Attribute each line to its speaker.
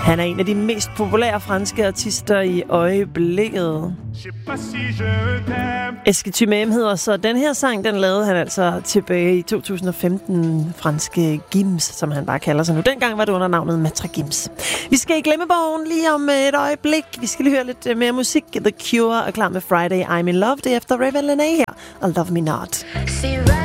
Speaker 1: Han er en af de mest populære franske artister i øjeblikket. Esketime M hedder så den her sang, den lavede han altså tilbage i 2015. Franske Gims, som han bare kalder sig nu. Dengang var det under navnet Maitre Gims. Vi skal i glemmebogen lige om et øjeblik. Vi skal lige høre lidt mere musik. The Cure er klar med Friday I'm in Love. Det er efter Raven Lenae her og Love Me Not.